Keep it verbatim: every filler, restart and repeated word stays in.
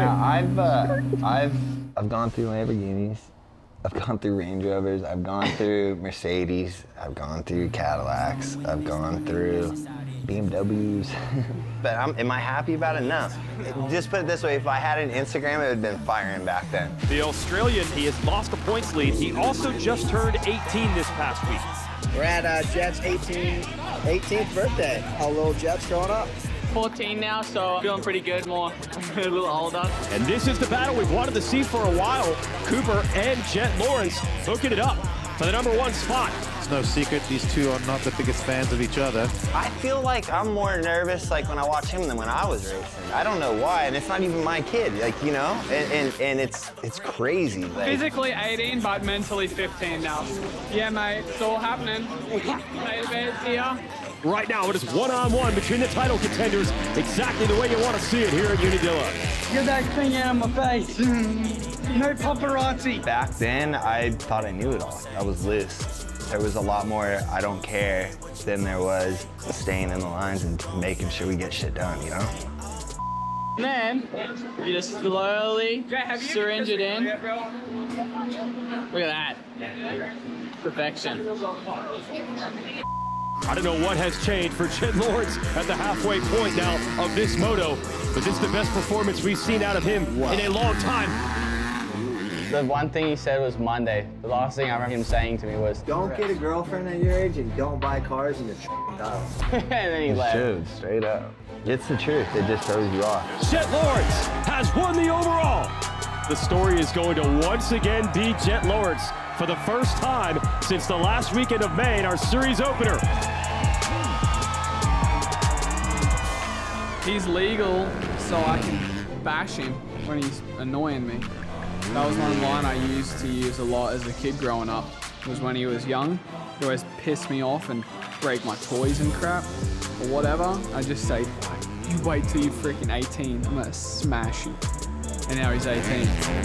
Yeah, I've, uh, I've, I've gone through Lamborghinis. I've gone through Range Rovers. I've gone through Mercedes. I've gone through Cadillacs. I've gone through B M Ws. But I'm, am I happy about it? No. Just put it this way, if I had an Instagram, it would have been firing back then. The Australian, he has lost a points lead. He also just turned eighteen this past week. We're at uh, Jet's eighteenth birthday. How little Jet's growing up? fourteen now, so feeling pretty good, more a little older. And this is the battle we've wanted to see for a while. Cooper and Jet Lawrence hooking it up for the number one spot. It's no secret these two are not the biggest fans of each other. I feel like I'm more nervous like when I watch him than when I was racing. I don't know why, and it's not even my kid, like, you know? And, and, and it's it's crazy. Like, Physically eighteen, but mentally fifteen now. Yeah, mate, it's all happening. Database here. Right now, it is one-on-one between the title contenders, exactly the way you want to see it here at Unadilla. Get that thing out of my face. No paparazzi. back then, I thought I knew it all. I was loose. There was a lot more I don't care than there was staying in the lines and making sure we get shit done, you know? Then, you just slowly syringe it in. Look at that. Perfection. I don't know what has changed for Jet Lawrence at the halfway point now of this moto, but this is the best performance we've seen out of him wow. in a long time. The one thing he said was Monday. The last thing I remember him saying to me was, Don't get a girlfriend at your age and don't buy cars in the house. and then he It's left. true, straight up. It's the truth, it just throws you off. Jet Lawrence has won the overall. The story is going to once again be Jet Lawrence for the first time since the last weekend of May in our series opener. He's legal, so I can bash him when he's annoying me. That was one line I used to use a lot as a kid growing up. It was when he was young. He always pissed me off and break my toys and crap or whatever. I just say, you wait till you're freaking eighteen. I'm gonna smash you. And now he's eighteen.